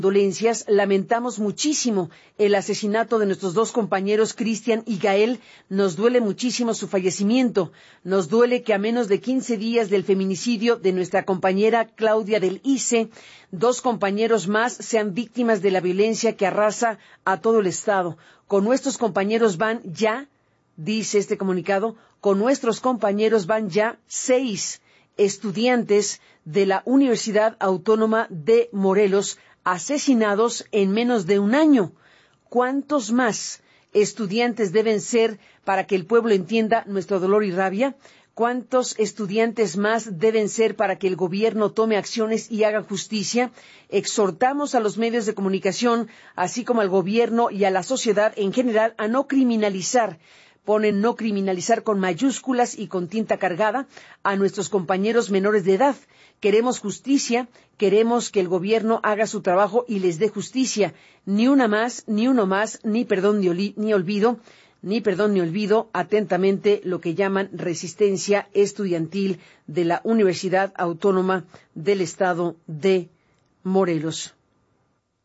Dolencias, lamentamos muchísimo el asesinato de nuestros dos compañeros Cristian y Gael. Nos duele muchísimo su fallecimiento. Nos duele que a menos de 15 días del feminicidio de nuestra compañera Claudia del ICE, dos compañeros más sean víctimas de la violencia que arrasa a todo el Estado. Con nuestros compañeros van ya, dice este comunicado, con nuestros compañeros van ya 6 estudiantes de la Universidad Autónoma de Morelos asesinados en menos de un año. ¿Cuántos más estudiantes deben ser para que el pueblo entienda nuestro dolor y rabia? ¿Cuántos estudiantes más deben ser para que el gobierno tome acciones y haga justicia? Exhortamos a los medios de comunicación, así como al gobierno y a la sociedad en general, a no criminalizar. Ponen no criminalizar con mayúsculas y con tinta cargada a nuestros compañeros menores de edad. Queremos justicia, queremos que el gobierno haga su trabajo y les dé justicia. Ni una más, ni uno más, ni perdón ni olvido, atentamente lo que llaman resistencia estudiantil de la Universidad Autónoma del Estado de Morelos.